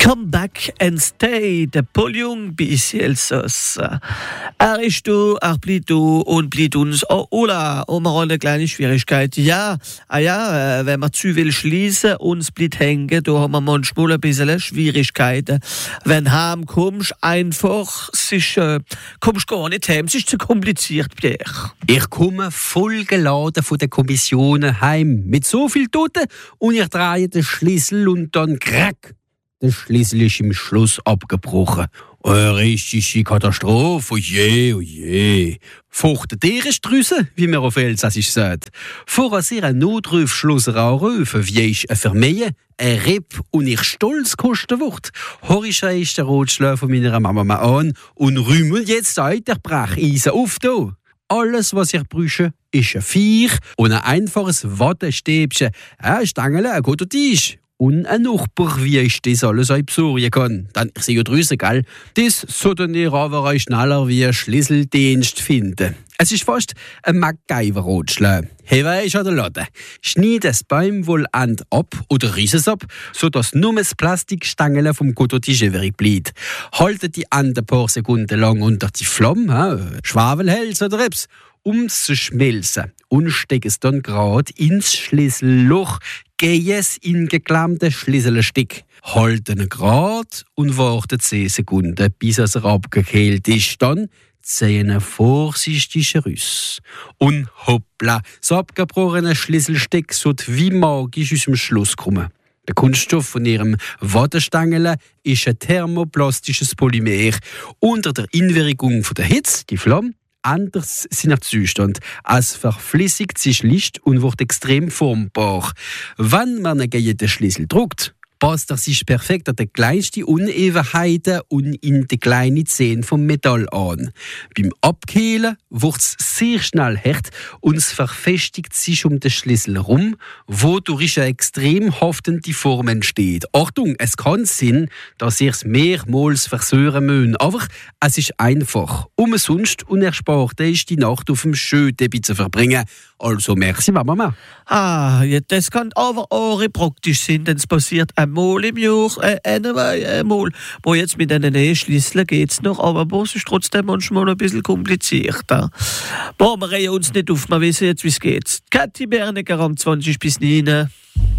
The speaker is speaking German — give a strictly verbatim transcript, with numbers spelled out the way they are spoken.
Come back and stay, der Paul Jung bei Elsass. Er ist da, er bleibt da und bleibt uns. Oh, Ola, oh, wir haben eine kleine Schwierigkeit. Ja, ah ja, äh, wenn wir zu will schließen, uns bleibt hängen, da haben wir manchmal ein bisschen Schwierigkeiten. Wenn du heimkommst, einfach, es ist, äh, kommst gar nicht heim, es ist zu kompliziert bei dir. Ich komme voll geladen von den Kommissionen heim, mit so viel Toten, und ich drehe den Schlüssel und dann krack. Der Schlüssel ist im Schluss abgebrochen. Eine richtige Katastrophe, oje, oje. Fuchte Dierenstrüsse, wie man auf Elsassisch sagt. Vorher sehr ein Notrufschlusser anrufen, wie ich ein Vermeiden, ein Ripp und ich stolz kosten wird. Horischa ist der Rotschlag von meiner Mama an und rümmel jetzt ein der Brecheisen auf da. Alles, was ich brauche, ist ein Viech und ein einfaches Wattestäbchen, ein Stangerle, ein guter Tisch. Und ein Nachbar, wie ich das alles besorgen kann. Dann, ich sehe ja drüssen, gell? Das sollte ihr aber auch schneller wie ein Schlüsseldienst finden. Es ist fast ein MacGyver-Rotschlag. Hey, weisst an der Latte. Schneid das Baumwollend ab oder riss es ab, sodass nur das Plastikstangerle vom Coton-Tige übrig bleibt. Haltet die Ende ein paar Sekunden lang unter die Flamme, Schwafelhals oder etwas, um es zu schmelzen. Und steck es dann gerade ins Schlüsselloch, geh es in geklammte Schlüsselstück. Halten ihn gerade und warten zehn Sekunden, bis es abgekühlt ist. Dann ziehen ihn vorsichtig raus. Und hoppla, das abgebrochene Schlüsselstück sollte wie magisch aus dem Schluss kommen. Der Kunststoff von ihrem Wattestängel ist ein thermoplastisches Polymer. Unter der Einwirkung von der Hitze, die Flamme, anders seinen Zustand. Es verflüssigt sich leicht und wird extrem formbar. Wenn man gegen den Schlüssel drückt, passt er sich perfekt an die kleinsten Unebenheiten und in die kleinen Zähne vom Metall an. Beim Abkühlen wird es sehr schnell hart und es verfestigt sich um den Schlüssel herum, wodurch eine extrem haftende Form entsteht. Achtung, es kann sein, dass ihr es mehrmals versuchen müsst, aber es ist einfach. Umsonst und erspart ist die Nacht auf dem Schötebi zu verbringen. Also merci, Mama. Ah, ja, das kann aber auch praktisch sein, denn es passiert einmal im Jahr, äh, einmal. Wo jetzt mit einem E-Schlüssel geht's noch, aber es ist trotzdem manchmal ein bisschen komplizierter. Boah, wir regen uns nicht auf, wir wissen jetzt, wie es geht. Kathi Bernecker am zwanzig bis neun.